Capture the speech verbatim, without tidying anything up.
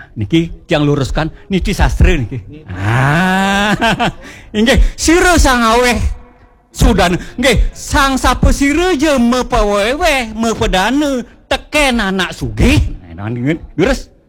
niki tiang luruskan niki sastra niki. Ah, inggih sira sang aweh sudan nggih sang sapesira je mepawewe mepedana teken anak sugih. Nah, leurus.